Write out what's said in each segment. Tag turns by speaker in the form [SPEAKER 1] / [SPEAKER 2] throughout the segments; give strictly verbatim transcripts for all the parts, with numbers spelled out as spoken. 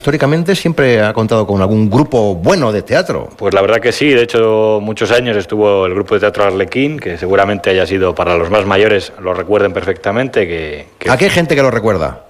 [SPEAKER 1] Históricamente siempre ha contado con algún grupo bueno de teatro.
[SPEAKER 2] Pues la verdad que sí, de hecho muchos años estuvo el grupo de teatro Arlequín, que seguramente haya sido para los más mayores, lo recuerden perfectamente. Que, que...
[SPEAKER 1] Aquí hay gente que lo recuerda.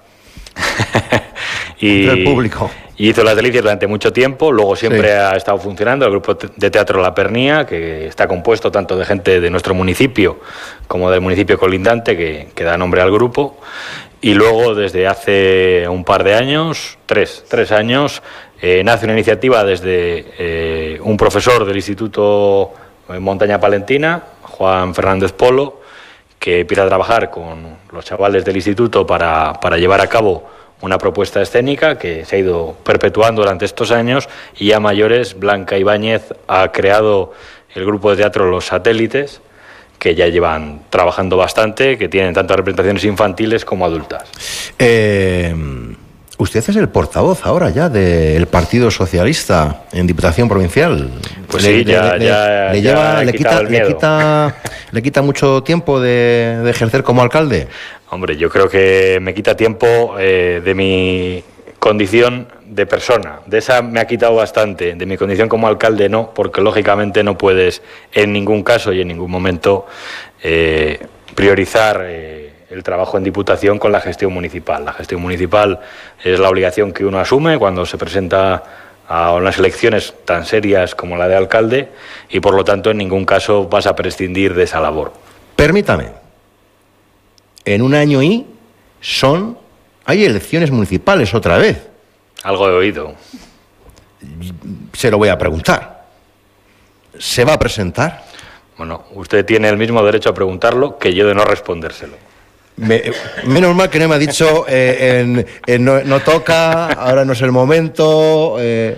[SPEAKER 2] y,
[SPEAKER 1] el público.
[SPEAKER 2] Y hizo Las Delicias durante mucho tiempo, luego siempre
[SPEAKER 1] sí.
[SPEAKER 2] ha estado funcionando el grupo de teatro La Pernía, que está compuesto tanto de gente de nuestro municipio como del municipio colindante, que, que da nombre al grupo. Y luego, desde hace un par de años, tres, tres años, eh, nace una iniciativa desde eh, un profesor del Instituto Montaña Palentina, Juan Fernández Polo, que empieza a trabajar con los chavales del instituto para, para llevar a cabo una propuesta escénica que se ha ido perpetuando durante estos años, y a mayores, Blanca Ibáñez ha creado el grupo de teatro Los Satélites, que ya llevan trabajando bastante, que tienen tantas representaciones infantiles como adultas.
[SPEAKER 1] Eh, usted es el portavoz ahora ya del Partido Socialista en Diputación Provincial.
[SPEAKER 2] Pues
[SPEAKER 1] le,
[SPEAKER 2] sí, ya,
[SPEAKER 1] le,
[SPEAKER 2] ya,
[SPEAKER 1] le,
[SPEAKER 2] ya
[SPEAKER 1] lleva, le, quita,
[SPEAKER 2] el
[SPEAKER 1] le, quita, le quita mucho tiempo de, de ejercer como alcalde.
[SPEAKER 2] Hombre, yo creo que me quita tiempo eh, de mi condición de persona. De esa me ha quitado bastante. De mi condición como alcalde no, porque lógicamente no puedes en ningún caso y en ningún momento eh, priorizar eh, el trabajo en Diputación con la gestión municipal. La gestión municipal es la obligación que uno asume cuando se presenta a unas elecciones tan serias como la de alcalde, y por lo tanto en ningún caso vas a prescindir de esa labor.
[SPEAKER 1] Permítame, en un año y son... hay elecciones municipales otra vez.
[SPEAKER 2] Algo he oído.
[SPEAKER 1] Se lo voy a preguntar. ¿Se va a presentar?
[SPEAKER 2] Bueno, usted tiene el mismo derecho a preguntarlo que yo de no respondérselo.
[SPEAKER 1] Me, menos mal que no me ha dicho eh, en, en no, no toca, ahora no es el momento. Eh,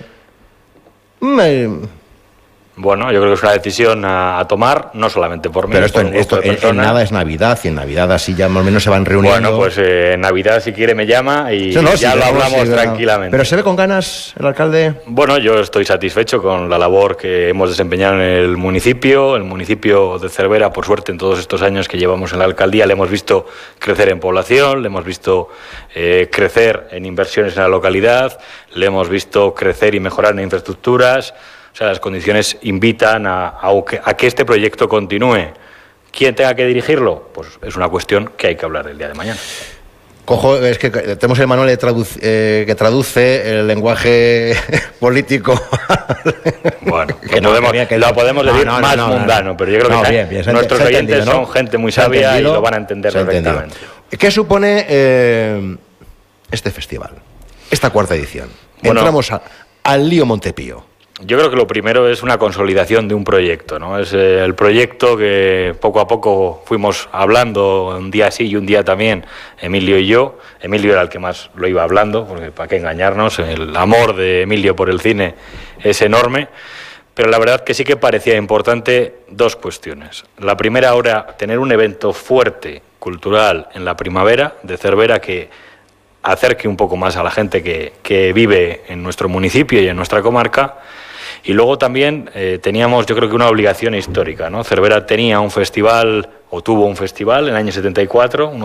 [SPEAKER 1] me...
[SPEAKER 2] Bueno, yo creo que es una decisión a, a tomar, no solamente por mí.
[SPEAKER 1] Pero esto,
[SPEAKER 2] por un
[SPEAKER 1] esto en, en nada es Navidad, y en Navidad así ya más o menos se van reuniendo.
[SPEAKER 2] Bueno, pues eh, en Navidad si quiere me llama y
[SPEAKER 1] sí, no,
[SPEAKER 2] ya
[SPEAKER 1] sí,
[SPEAKER 2] lo hablamos
[SPEAKER 1] sí,
[SPEAKER 2] tranquilamente.
[SPEAKER 1] ¿Pero se ve con ganas el alcalde?
[SPEAKER 2] Bueno, yo estoy satisfecho con la labor que hemos desempeñado en el municipio. El municipio de Cervera, por suerte, en todos estos años que llevamos en la alcaldía, le hemos visto crecer en población, le hemos visto eh, crecer en inversiones en la localidad, le hemos visto crecer y mejorar en infraestructuras. O sea, las condiciones invitan a, a, a que este proyecto continúe. ¿Quién tenga que dirigirlo? Pues es una cuestión que hay que hablar el día de mañana.
[SPEAKER 1] Cojo, es que tenemos el manual de traduc eh, que traduce el lenguaje político.
[SPEAKER 2] Bueno, que no podemos, que lo podemos decir no, no, más no, no, mundano, no. Pero yo creo que no, bien, bien, nuestros oyentes entendido, ¿no? son gente muy sabia y lo van a entender perfectamente.
[SPEAKER 1] ¿Qué supone eh, este festival, esta cuarta edición? Bueno, entramos a, al lío Montepío.
[SPEAKER 2] Yo creo que lo primero es una consolidación de un proyecto, ¿no? Es eh, el proyecto que poco a poco fuimos hablando, un día sí y un día también, Emilio y yo. Emilio era el que más lo iba hablando, porque para qué engañarnos, el amor de Emilio por el cine es enorme, pero la verdad que sí que parecía importante dos cuestiones. La primera, ahora, tener un evento fuerte, cultural, en la primavera de Cervera que acerque un poco más a la gente que, que vive en nuestro municipio y en nuestra comarca. Y luego también eh, teníamos, yo creo que una obligación histórica, ¿no? Cervera tenía un festival, o tuvo un festival en el año setenta y cuatro, uno